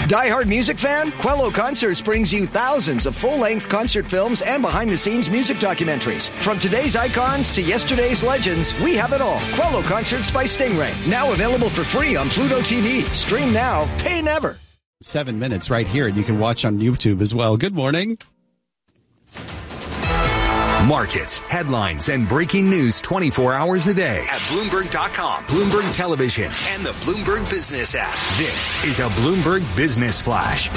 Die-hard music fan? Quello Concerts brings you thousands of full-length concert films and behind-the-scenes music documentaries. From today's icons to yesterday's legends, we have it all. Quello Concerts by Stingray. Now available for free on Pluto TV. Stream now, pay never. 7 minutes right here, and you can watch on YouTube as well. Good morning. Markets, headlines, and breaking news 24 hours a day at Bloomberg.com, Bloomberg Television, and the Bloomberg Business app. This is a Bloomberg Business Flash.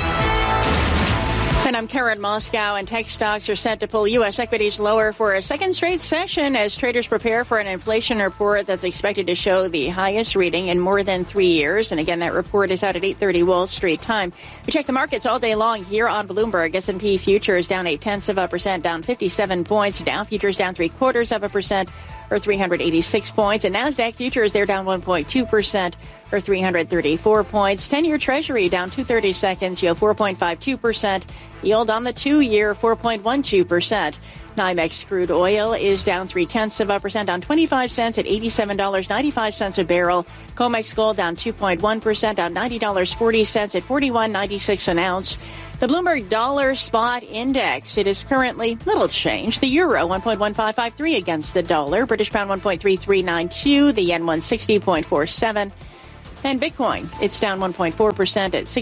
And I'm Karen Moscow, and tech stocks are set to pull U.S. equities lower for a second straight session as traders prepare for an inflation report that's expected to show the highest reading in more than 3 years. And again, that report is out at 8:30 Wall Street time. We check the markets all day long here on Bloomberg. S&P futures down 0.8%, down 57 points. Dow futures down 0.75%. Or 386 points. And NASDAQ futures, they're down 1.2% or 334 points. 10-year Treasury down 2/30 seconds, yield 4.52%. Yield on the 2-year, 4.12%. NYMEX crude oil is down 0.3%, down 25 cents at $87.95 a barrel. COMEX gold down 2.1%, down $90.40 at $41.96 an ounce. The Bloomberg Dollar Spot Index, it is currently little change. The euro, 1.1553 against the dollar. British pound, 1.3392. The yen, 160.47. And Bitcoin, it's down 1.4% at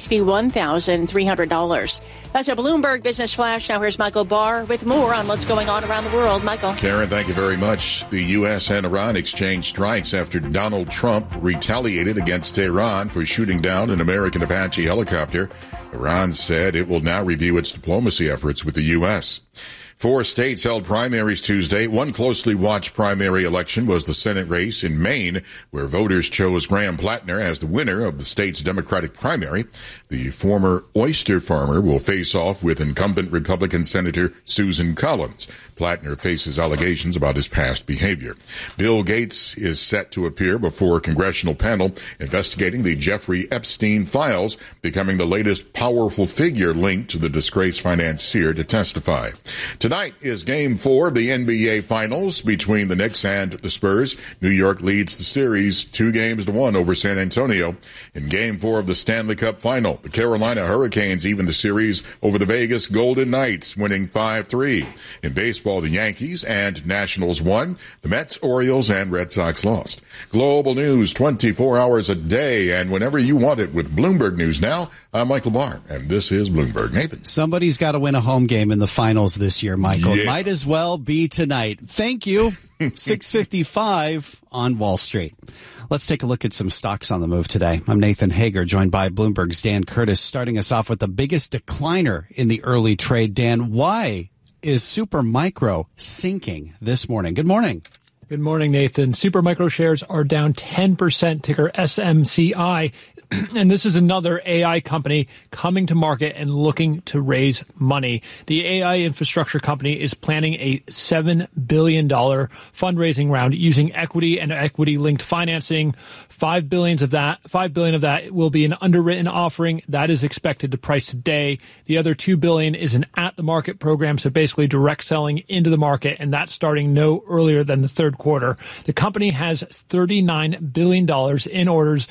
$61,300. That's a Bloomberg Business Flash. Now here's Michael Barr with more on what's going on around the world. Michael. Karen, thank you very much. The U.S. and Iran exchanged strikes after Donald Trump retaliated against Tehran for shooting down an American Apache helicopter. Iran said it will now review its diplomacy efforts with the U.S. 4 states held primaries Tuesday. One closely watched primary election was the Senate race in Maine, where voters chose Graham Plattner as the winner of the state's Democratic primary. The former oyster farmer will face off with incumbent Republican Senator Susan Collins. Plattner faces allegations about his past behavior. Bill Gates is set to appear before a congressional panel investigating the Jeffrey Epstein files, becoming the latest powerful figure linked to the disgraced financier to testify. Tonight is Game 4 of the NBA Finals between the Knicks and the Spurs. New York leads the series 2-1 over San Antonio. In Game 4 of the Stanley Cup Final, the Carolina Hurricanes even the series over the Vegas Golden Knights, winning 5-3. In baseball, the Yankees and Nationals won. The Mets, Orioles, and Red Sox lost. Global news 24 hours a day and whenever you want it with Bloomberg News Now. I'm Michael Barr, and this is Bloomberg. Nathan. Somebody's got to win a home game in the finals this year, Michael. Yeah. Might as well be tonight. Thank you. 6:55 on Wall Street. Let's take a look at some stocks on the move today. I'm Nathan Hager, joined by Bloomberg's Dan Curtis, starting us off with the biggest decliner in the early trade. Dan, why is Supermicro sinking this morning? Good morning. Good morning, Nathan. Supermicro shares are down 10%, ticker SMCI. And this is another AI company coming to market and looking to raise money. The AI infrastructure company is planning a $7 billion fundraising round using equity and equity-linked financing. $5 billion of that will be an underwritten offering that is expected to price today. The other $2 billion is an at-the-market program, so basically direct selling into the market, and that's starting no earlier than the third quarter. The company has $39 billion in orders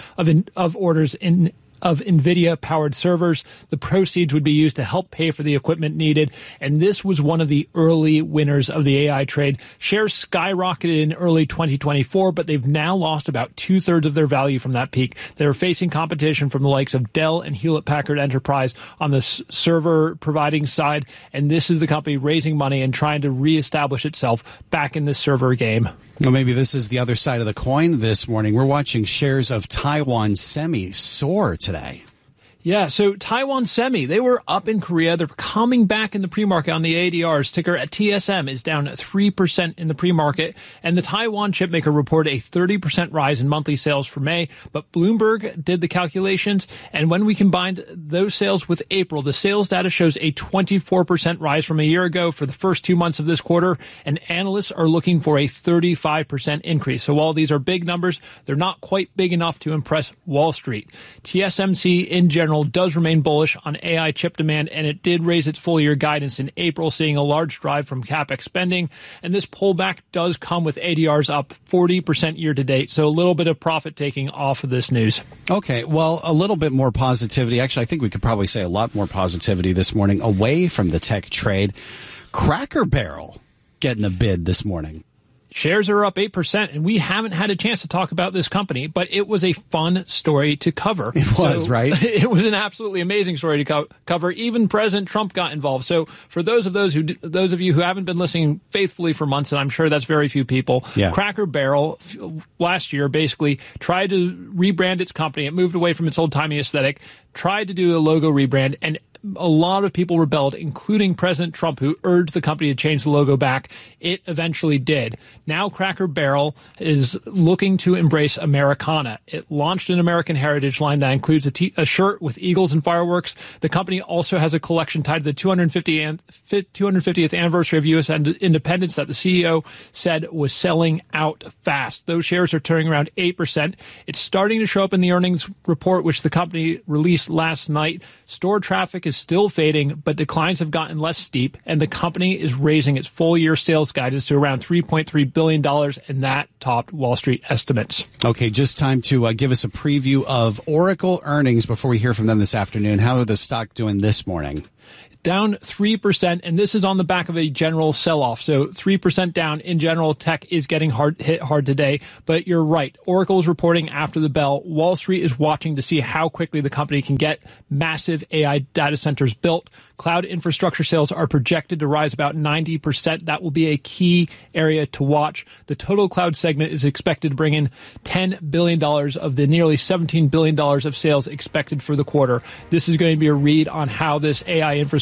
of NVIDIA-powered servers. The proceeds would be used to help pay for the equipment needed, and this was one of the early winners of the AI trade. Shares skyrocketed in early 2024, but they've now lost about 2/3 of their value from that peak. They're facing competition from the likes of Dell and Hewlett-Packard Enterprise on the server providing side, and this is the company raising money and trying to reestablish itself back in the server game. Well, maybe this is the other side of the coin this morning. We're watching shares of Taiwan Semi soar today. Yeah, so Taiwan Semi, they were up in Korea. They're coming back in the pre-market on the ADRs. Ticker at TSM is down 3% in the pre-market. And the Taiwan chipmaker reported a 30% rise in monthly sales for May. But Bloomberg did the calculations. And when we combined those sales with April, the sales data shows a 24% rise from a year ago for the first 2 months of this quarter. And analysts are looking for a 35% increase. So while these are big numbers, they're not quite big enough to impress Wall Street. TSMC in general general does remain bullish on AI chip demand, and it did raise its full-year guidance in April, seeing a large drive from CapEx spending. And this pullback does come with ADRs up 40% year-to-date, so a little bit of profit-taking off of this news. Okay, well, a little bit more positivity. Actually, I think we could probably say a lot more positivity this morning away from the tech trade. Cracker Barrel getting a bid this morning. Shares are up 8%, and we haven't had a chance to talk about this company, but it was a fun story to cover. It was, right? It was an absolutely amazing story to cover. Even President Trump got involved. So for those of you who haven't been listening faithfully for months, and I'm sure that's very few people, yeah. Cracker Barrel last year basically tried to rebrand its company. It moved away from its old-timey aesthetic, tried to do a logo rebrand, and a lot of people rebelled, including President Trump, who urged the company to change the logo back. It eventually did. Now Cracker Barrel is looking to embrace Americana. It launched an American heritage line that includes a shirt with eagles and fireworks. The company also has a collection tied to the 250th anniversary of U.S. independence that the CEO said was selling out fast. Those shares are turning around 8%. It's starting to show up in the earnings report, which the company released last night. Store traffic is still fading, but declines have gotten less steep, and the company is raising its full-year sales guidance to around $3.3 billion, and that topped Wall Street estimates. Okay, just time to give us a preview of Oracle earnings before we hear from them this afternoon. How are the stock doing this morning? Down 3%, and this is on the back of a general sell-off. So 3% down. In general, tech is getting hit hard today. But you're right. Oracle is reporting after the bell. Wall Street is watching to see how quickly the company can get massive AI data centers built. Cloud infrastructure sales are projected to rise about 90%. That will be a key area to watch. The total cloud segment is expected to bring in $10 billion of the nearly $17 billion of sales expected for the quarter. This is going to be a read on how this AI infrastructure